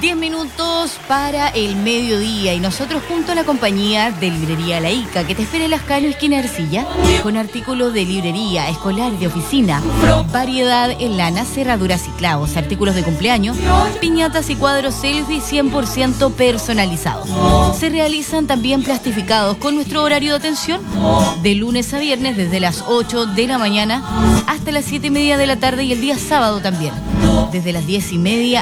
10 minutos para el mediodía y nosotros junto a la compañía de librería La Ica que te espera en Las Cano, esquina Ercilla, con artículos de librería, escolar, de oficina, variedad en lana, cerraduras y clavos, artículos de cumpleaños, piñatas y cuadros selfie 100% personalizados. Se realizan también plastificados con nuestro horario de atención de lunes a viernes desde las 8 de la mañana hasta las 7:30 de la tarde y el día sábado también, desde las 10:30